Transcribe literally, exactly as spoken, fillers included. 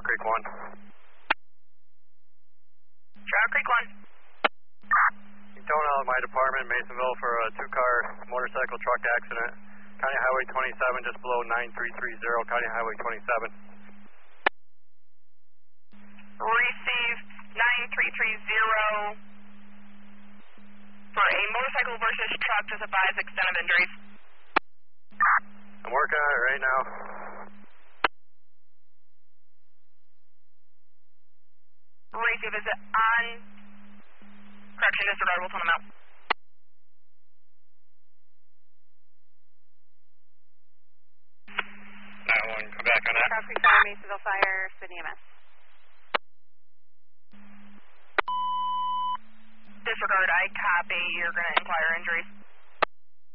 Creek one. Shadow Creek one. Tone out of my department, Masonville, for a two-car motorcycle truck accident. County Highway twenty-seven, just below nine three three zero, County Highway twenty-seven. Receive nine three three zero for a motorcycle versus truck. Just advise extent of injuries. I'm working on it right now. Receive, is it on? Correction, disregard, we'll tell them out. nine one, come back on that. Shadow Creek Fire, Masonville Fire, Sydney M S. Disregard, I copy. You're going to inquire injuries.